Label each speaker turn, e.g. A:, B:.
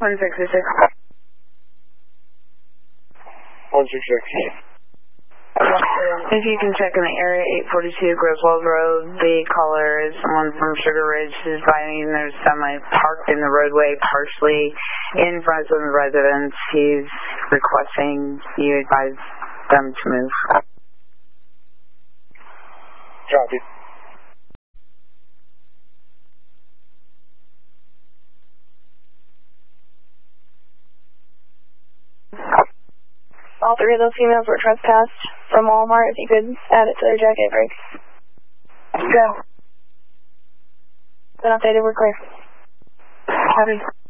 A: 166.
B: 166.
A: If you can check in the area, 842 Griswold Road. The caller is someone from Sugar Ridge who's finding there's semi parked in the roadway, partially in front of the residence. He's requesting you advise them to move.
B: Copy.
C: All three of those females were trespassed from Walmart. If you could add it to their jacket brakes.
A: Go.
C: Been updated, we're clear.
A: Copy.